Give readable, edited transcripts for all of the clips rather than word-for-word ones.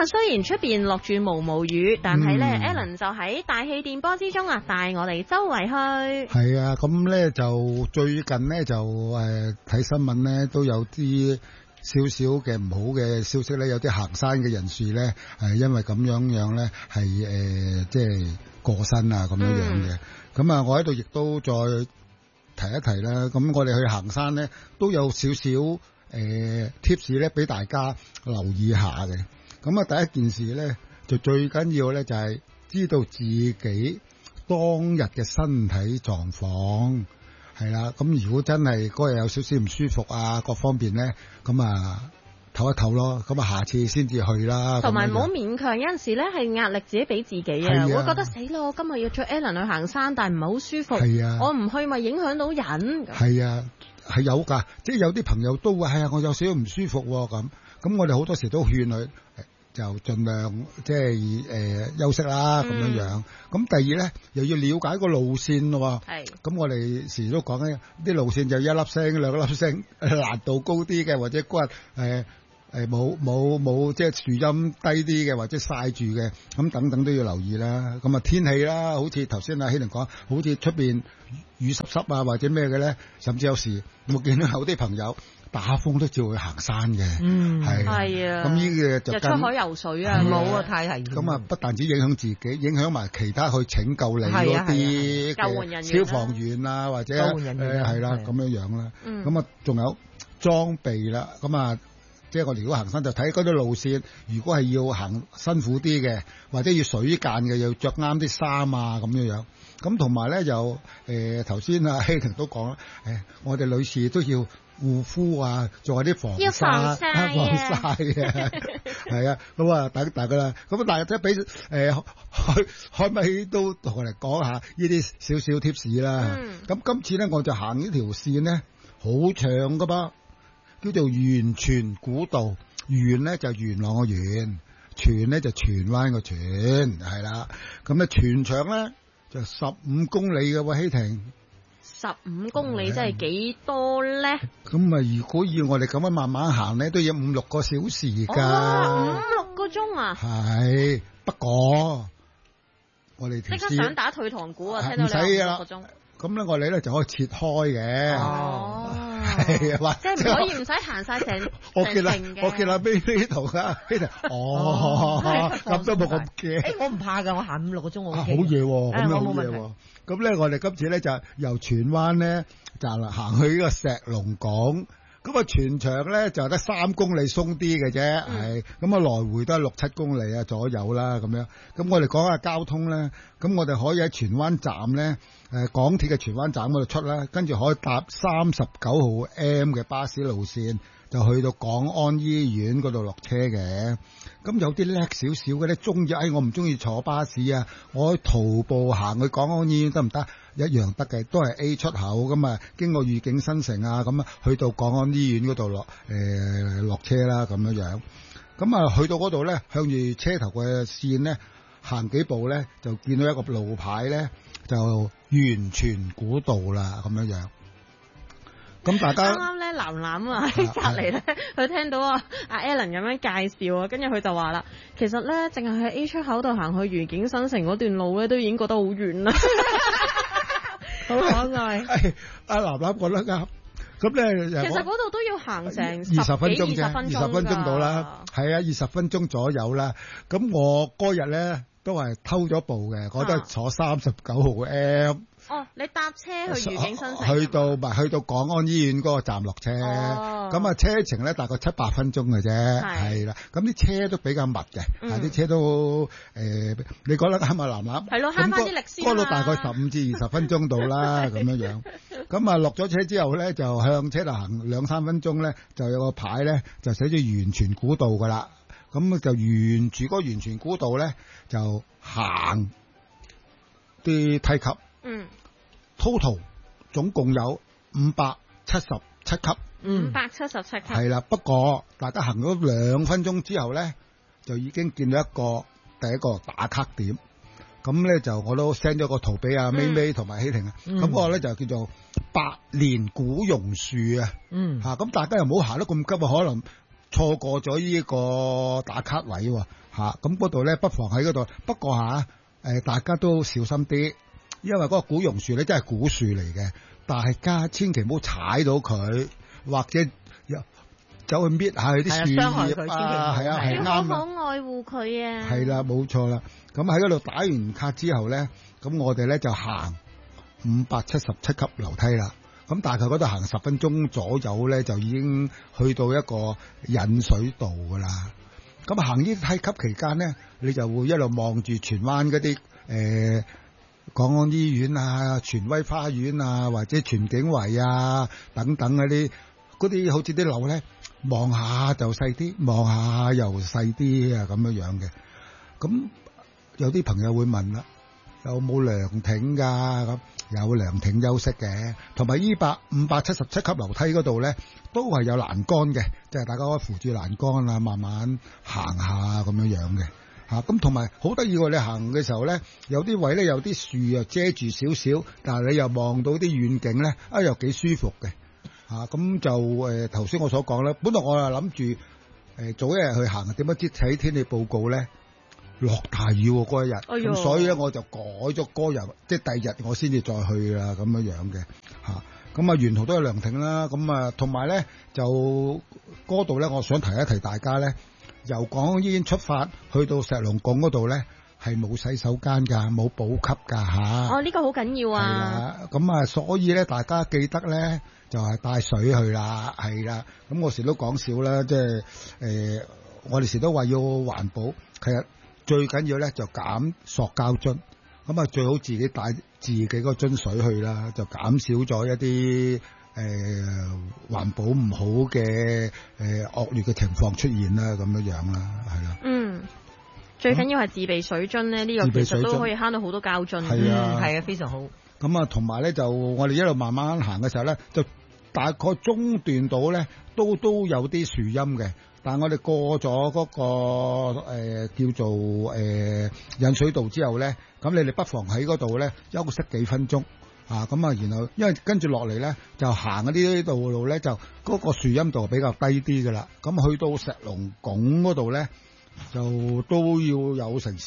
日雖然出邊落住毛毛雨，但係咧 Alan 就喺大氣電波之中啊，帶我哋周圍去。 係啊，咁咧就最近咧就睇新聞咧都有啲少少嘅唔好嘅消息咧，有啲行山嘅人士咧係因為咁樣咧係即係過身啊咁樣嘅。咁啊，我喺度亦都再提一提啦。咁我哋去行山咧都有少少tips 咧俾大家留意下嘅。咁啊，第一件事咧就最緊要咧就係知道自己當日嘅身體狀況係啦。咁如果真係嗰日有少少唔舒服啊，各方面咧，咁啊唞一唞咯。咁啊，下次先至去啦。 同埋唔好勉強，有陣時咧係壓力自己俾自己啊，會覺得死咯，我今日要出 Alan 去行山，但係唔係好舒服。係啊，我唔去咪影響到人。 係啊，係有㗎，即係有啲朋友都話係啊，我有少少唔舒服咁。咁我哋好多時都勸佢就盡量即係休息啦咁樣。咁第二咧又要了解個路線咯。係。咁我哋時都講咧，啲路線就一粒星、兩粒星，難度高啲嘅，或者嗰日冇即係樹蔭低啲嘅，或者曬住嘅，咁等等都要留意啦。咁啊天氣啦，好似頭先阿希玲講，好似出邊雨濕濕啊，或者咩嘅咧，甚至有時我見到有啲朋友打風都照去行山嘅。係啊。咁呢個就出海游水啊， 冇啊，太危險。 咁啊，不但止影響自己，影響埋其他去拯救你嗰啲救援人員、 消防員啊，或者係啦咁樣啦。咁啊，仲有裝備啦。咁啊，即係我哋如果行山就睇嗰啲路線，如果係要行辛苦啲嘅，或者要水間嘅，要着啱啲衫啊咁樣。咁同埋咧，又頭先阿希婷都講啦，我哋女士都要護膚啊，仲有啲防曬嘅，係啊，咁啊，大家啦，咁大家即係俾開咪都同我哋講下呢啲少少 tips 啦。咁今次咧，我就行呢條線咧，好長噶噃，叫做元荃古道。元咧就元朗個元，荃咧就荃灣個荃，係啦。咁咧全長咧就15公里嘅喎，希婷。 15公里真係幾多咧？ 咁啊，如果要我哋咁樣慢慢行咧，都要5-6個小時㗎。 5-6個鐘啊？ 係，不過我哋即刻想打退堂鼓啊！聽到你5-6個鐘。 咁咧，我哋咧就可以切開嘅。係啊， 即係唔可以唔使行晒成我見啦呢度啊，咁都冇咁驚。 我唔怕㗎，我行5-6個鐘我。好嘢喎，咁樣好嘢喎。咁咧，我哋今次咧就由荃灣咧就行去呢個石龍港。咁啊，全長咧就得3公里鬆啲嘅啫，係咁啊，來回都係6-7公里啊左右啦，咁樣。咁我哋講下交通咧，咁我哋可以喺荃灣站咧，港鐵嘅荃灣站嗰度出啦，跟住可以搭39號 M 嘅巴士路線，就去到港安醫院嗰度落車嘅。咁有啲叻少少嘅咧，中意我唔中意坐巴士啊，我徒步行去港安醫院得唔得？一樣得嘅，都係 A 出口咁啊，經過御景新城啊，咁啊去到港安醫院嗰度落車啦，咁樣。咁啊去到嗰度咧，向住車頭嘅線咧行幾步咧，就見到一個路牌咧，就元荃古道啦，咁樣。咁大家啱啱咧，藍藍啊喺隔離咧，佢聽到阿 Alan 咁樣介紹啊，跟住佢就話啦，其實咧，淨係喺 A 出口度行去御景新城嗰段路咧，都已經覺得好遠啦。好可愛。 阿藍藍講得啱。咁咧， 其實嗰度都要行成 20分鐘啫 ，20分鐘到啦。係啊，20分鐘左右啦。咁我嗰日咧都係偷咗步嘅，我都係坐39號 M。 哦，你搭車去御景新城？ 去到港安醫院嗰個站落車，咁啊車程咧大概7-8分鐘嘅啫，係啦。咁啲車都比較密嘅，啲車都你講得啱啊，藍藍。 係咯，慳翻啲力先。 嗰度大概15至20分鐘到啦，咁樣。咁啊落咗車之後咧，就向車度行2-3分鐘咧，就有個牌咧就寫住元荃古道噶啦。咁就沿住嗰個元荃古道咧，就行啲梯級。total 總共有577級。 577級。 係啦，不過大家行咗2分鐘之後咧，就已經見到第一個打卡點。咁咧就我都 send 咗個圖俾阿咪咪同埋希婷啊。咁嗰個咧就叫做百年古榕樹啊。咁大家又唔好行得咁急啊，可能錯過咗呢個打卡位喎嚇，咁嗰度咧不妨喺嗰度。不過大家都小心啲，因為嗰個古榕樹咧真係古樹嚟嘅，大家千祈唔好踩到佢，或者走去搣下佢啲樹葉啊，係啊，係啱啊， 要好好愛護佢啊。 係啦，冇錯啦。咁喺嗰度打完卡之後咧，咁我哋咧就行577級樓梯啦。咁大概嗰度行10分鐘左右咧，就已經去到一個引水道噶啦。咁行呢梯級期間咧，你就會一路望住荃灣嗰啲港安醫院啊、荃威花園啊，或者荃景圍啊等等嗰啲好似啲樓咧，望下就細啲，望下又細啲啊咁樣嘅。咁有啲朋友會問啦，有冇涼亭㗎？咁有涼亭休息嘅，同埋577級樓梯嗰度咧，都係有欄杆嘅，即係大家可以扶住欄杆啊，慢慢行下咁樣嘅嚇。咁同埋好得意喎，你行嘅時候咧，有啲位咧有啲樹啊遮住少少，但係你又望到啲遠景咧，又幾舒服嘅嚇。咁就頭先我所講咧，本來我係諗住早一日去行，點不知睇天氣報告咧，落大雨喎嗰一日，咁所以咧我就改咗嗰日，即係第二日我先至再去啦咁樣嘅嚇。咁沿途都有涼亭啦，咁同埋咧就嗰度咧，我想提一提大家咧，由港安醫院出發去到石龍拱嗰度咧係冇洗手間㗎，冇補給㗎嚇。 呢個好緊要啊！ 係啦，咁所以咧大家記得咧就係帶水去啦，係啦。咁我時都講笑啦，即係我哋時都話要環保，其實最緊要咧就減塑膠樽，咁最好自己帶自己個樽水去啦，就減少咗一啲環保唔好嘅惡劣嘅情況出現啦，咁樣啦，係啦。 最緊要係自備水樽咧，呢個其實都可以慳到好多膠樽。 係啊， 係啊，非常好。 咁同埋咧就我哋一路慢慢行嘅時候咧，就大概中段度咧都有啲樹蔭嘅。但係我哋過咗嗰個叫做引水道之後咧，咁你哋不妨喺嗰度咧休息幾分鐘啊，咁然後因為跟住落嚟咧就行嗰啲道路咧就嗰個樹蔭度比較低啲㗎啦，咁去到石龍拱嗰度咧就都要有成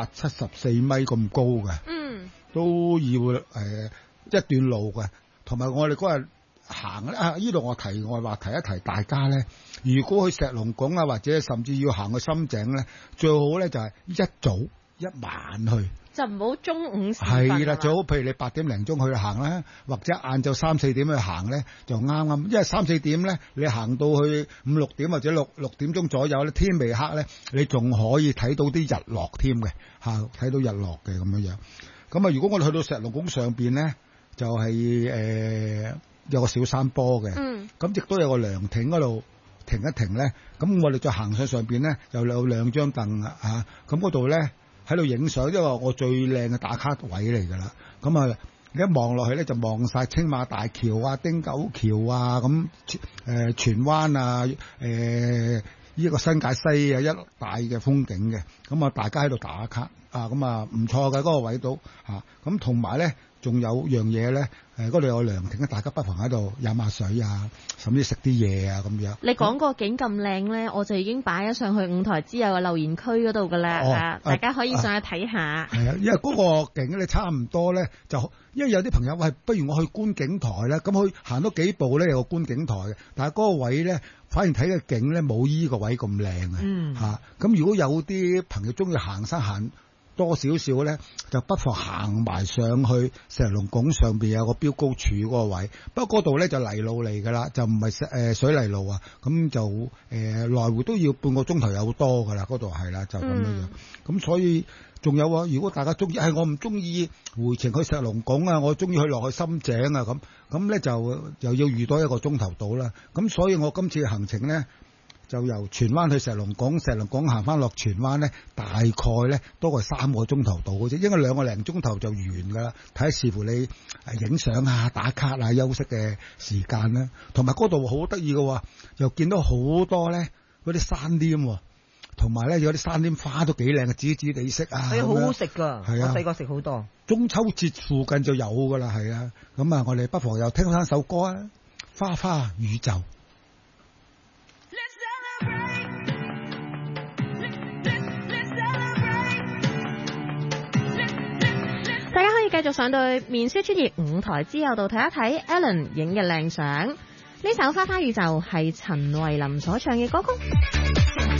474米咁高嘅，都要一段路嘅，同埋我哋嗰日行呢度我題外話提一提大家咧，如果去石龍拱啊，或者甚至要行去深井咧，最好咧就係一早一晚去， 就唔好中午時分。 係啦，最好譬如你8點零鐘去行啦，或者晏晝3、4點去行咧，就啱啱。因為3、4點咧，你行到去5、6點或者6點鐘左右咧，天未黑咧，你仲可以睇到啲日落添嘅嚇，睇到日落嘅咁樣樣。咁如果我哋去到石龍拱上邊咧，就係有個小山坡嘅，咁亦都有個涼亭嗰度停一停咧。咁我哋再行上邊咧，又有2張凳啊，咁嗰度咧喺度影相，因為我最靚嘅打卡位嚟㗎啦。咁你一望落去咧，就望晒青馬大橋啊、丁九橋啊，咁荃灣啊、呢個新界西啊一帶嘅風景嘅。咁大家喺度打卡啊，咁唔錯嘅嗰個位度嚇。咁同埋咧，仲有樣嘢咧，嗰度有涼亭，大家不妨喺度飲下水啊，甚至食啲嘢啊咁樣。 你講個景咁靚咧，我就已經擺咗上去5台之友嘅留言區嗰度㗎啦，大家可以上去睇下。係啊，因為嗰個景咧差唔多咧，就因為有啲朋友話，不如我去觀景台咧，咁去行多幾步咧有個觀景台嘅，但係嗰個位咧，反而睇嘅景咧冇依個位咁靚啊。咁如果有啲朋友中意行山行多少少咧，就不妨行埋上去石龍拱上邊有個標高柱嗰個位。不過嗰度咧就泥路嚟㗎啦，就唔係水泥路啊。咁就來回都要半個鐘頭有多㗎啦。嗰度係啦，就咁樣。咁所以仲有啊，如果大家中意，我唔中意回程去石龍拱啊，我中意去落去深井啊咁咧就又要預多1個鐘頭到啦。咁所以我今次嘅行程咧，就由荃灣去石龍拱，石龍拱行翻落荃灣咧，大概咧都係3個鐘頭到嘅啫，應該2個零鐘頭就完噶啦。睇下視乎你影相啊、打卡啊、休息嘅時間啦。同埋嗰度好得意嘅，又見到好多咧嗰啲山稔，同埋咧有啲山稔花都幾靚嘅，紫紫地色啊， 係好好食㗎。 係啊， 我細個食好多。 中秋節附近就有㗎啦，係啊。咁我哋不妨又聽翻首歌啊，《花花宇宙》。 續上到去面書專頁舞台之後度睇一睇 Alan 影嘅靚相。呢首《花花宇宙》係陳慧琳所唱嘅歌曲。